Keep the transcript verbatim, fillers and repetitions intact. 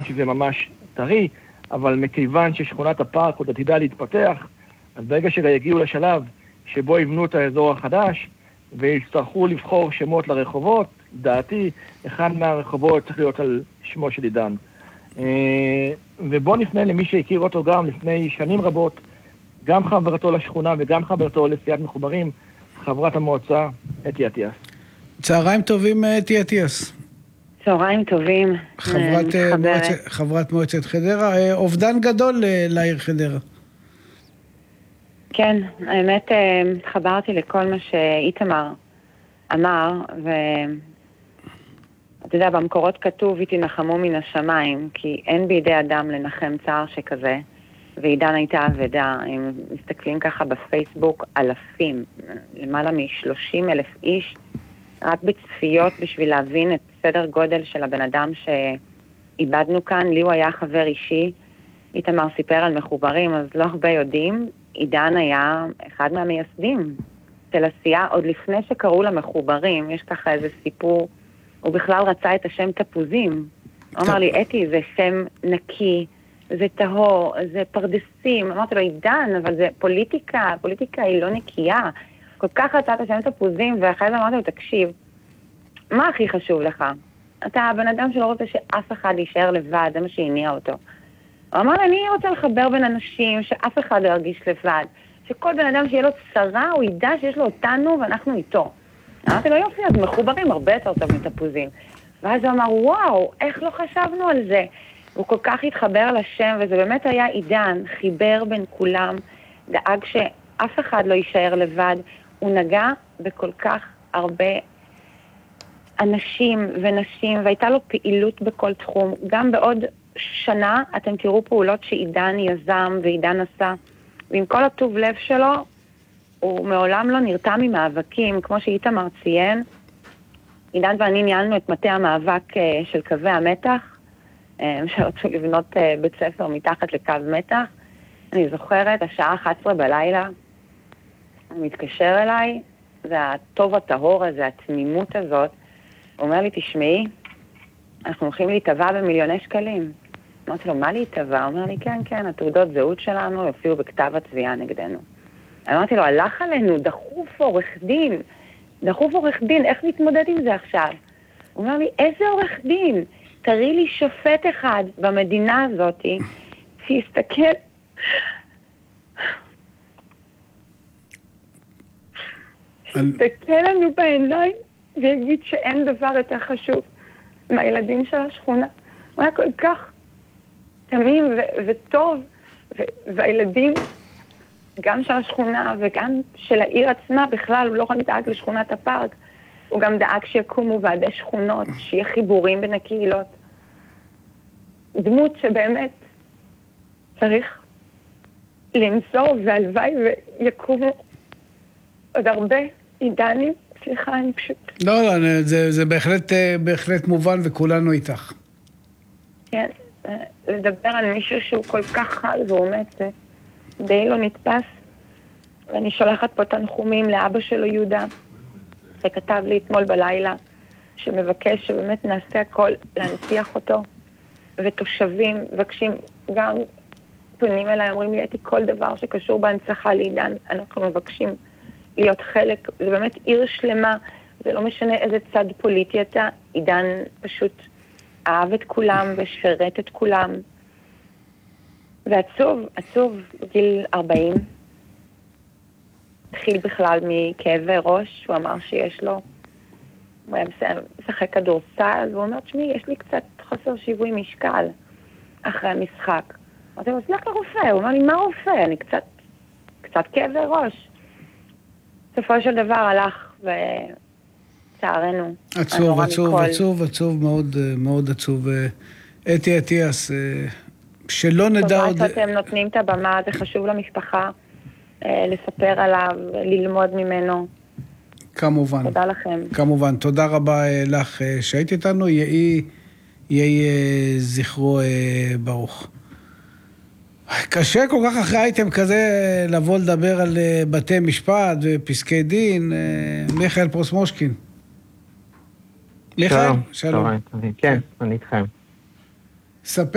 שזה ממש טרי, אבל מכיוון ששכונת הפארק עוד עתידה להתפתח, אז ברגע שלה יגיעו לשלב שבו יבנו את האזור החדש, ויצטרכו לבחור שמות לרחובות, דעתי, אחד מהרחובות צריך להיות על שמו של עידן. ובוא נפנה למי שהכיר אותו גם לפני שנים רבות, גם חברתו לשכונה וגם חברתו לסיעת מחוברים, חברת המועצה, אתי אטיאס. צהריים טובים, אתי אטיאס. צהריים טובים. חברת, מועצת, חברת מועצת חדרה, אובדן גדול לעיר חדרה. כן, האמת, התחברתי לכל מה שאיתמר אמר, ואתה יודע, במקורות כתוב, תנחמו מן השמיים, כי אין בידי אדם לנחם צער שכזה, ועידן הייתה אבדה. אם מסתכלים ככה בפייסבוק, אלפים, למעלה מ-שלושים אלף איש, רק בצפיות בשביל להבין את סדר גודל של הבן אדם שאיבדנו כאן. לי הוא היה חבר אישי, איתמר סיפר על מחוברים, אז לא הרבה יודעים. עידן היה אחד מהמייסדים של עשייה, עוד לפני שקראו למחוברים. יש ככה איזה סיפור, הוא בכלל רצה את השם תפוזים. הוא אמר לי, אתי, זה שם נקי, זה טהור, זה פרדסים. אמרתי לו, עידן, אבל זה פוליטיקה, פוליטיקה היא לא נקייה. כל כך רצה את השם תפוזים, ואחרי זה אמרתי לו, תקשיב, מה הכי חשוב לך? אתה הבן אדם שלא רוצה שאף אחד יישאר לבד, זה מה שהניע אותו. הוא אמר, אני רוצה לחבר בין אנשים, שאף אחד לא ירגיש לבד, שכל בן אדם שיהיה לו צרה, הוא ידע שיש לו אותנו ואנחנו איתו. אמרתי לו, יופי, אז מחוברים הרבה יותר טוב מתפוזים. ואז הוא אמר, וואו, איך לא חשבנו על זה? הוא כל כך התחבר לשם, וזה באמת היה עידן, חיבר בין כולם, דאג שאף אחד לא יישאר לבד. הוא נגע בכל כך הרבה אנשים ונשים, והייתה לו פעילות בכל תחום. גם בעוד שנה אתם תראו פעולות שעידן יזם ועידן עשה, ועם כל הטוב לב שלו, הוא מעולם לא נרתע ממאבקים, כמו שאיתמר ציין. עידן ואני ניהלנו את מטה המאבק של קווי המתח, שרצו לבנות בית ספר מתחת לקו מתח. אני זוכרת, השעה אחת עשרה בלילה, הוא מתקשר אליי, זה הטוב הטהור הזה, התמימות הזאת. הוא אומר לי, תשמעי, אנחנו הולכים להתאבע במיליוני שקלים. אמרתי לו, מה להתאבע? הוא אומר לי, כן, כן, התעודות זהות שלנו יופיעו בכתב התביעה נגדנו. אמרתי לו, הלך עלינו, דחוף עורך דין, דחוף עורך דין, איך נתמודד עם זה עכשיו? הוא אומר לי, איזה עורך דין? תראי לי שופט אחד במדינה הזאת, שיסתכל... שיסתכל לנו בעיניים, ויגיד שאין דבר יותר חשוב מהילדים של השכונה. הוא היה כל כך תמים ו- וטוב, ו- והילדים, גם של השכונה וגם של העיר עצמה, בכלל הוא לא רק דאג לשכונת הפארק, הוא גם דאג שיקומו ועדי שכונות, שיהיה חיבורים בין הקהילות. דמות שבאמת צריך לנזור, והלוואי ויקומו עוד הרבה עידנים. סליחה, אני פשוט... לא, לא, זה, זה בהחלט, בהחלט מובן, וכולנו איתך. כן, לדבר על מישהו שהוא כל כך חל, והוא באמת, זה די לא נתפס. ואני שולחת פה תנחומים לאבא שלו, יהודה, שכתב לי אתמול בלילה, שמבקש שבאמת נעשה הכל להנציח אותו, ותושבים מבקשים, גם פונים אליי, אומרים לי, הייתי כל דבר שקשור בהנצחה לעידן, אנחנו מבקשים להיות חלק, זה באמת עיר שלמה, זה לא משנה איזה צד פוליטי אתה, עידן פשוט אהב את כולם ושרת את כולם. ועצוב, עצוב, גיל ארבעים, התחיל בכלל מכאבי ראש, הוא אמר שיש לו, הוא היה משחק כדורסל, והוא אומר, תשמעי, יש לי קצת חוסר שיווי משקל אחרי המשחק. אמרתי לו, אז לך לרופא, הוא אומר לי, מה רופא? אני קצת, קצת כאבי ראש. בסופו של דבר הלך וצערנו. עצוב, עצוב, עצוב, עצוב, מאוד, מאוד עצוב. אתי אטיאס, שלא נדע עוד... טובה שאתם נותנים את הבמה, זה חשוב למשפחה לספר עליו, ללמוד ממנו. כמובן. תודה לכם. כמובן, תודה רבה לך שהיית איתנו, יהי, יהי זכרו ברוך. קשה כל כך אחרי אייטם כזה לבוא לדבר על בתי משפט ופסקי דין. מיכאל פרוסמושקין. מיכאל? שלום. שלום. כן, אני איתכם. ספר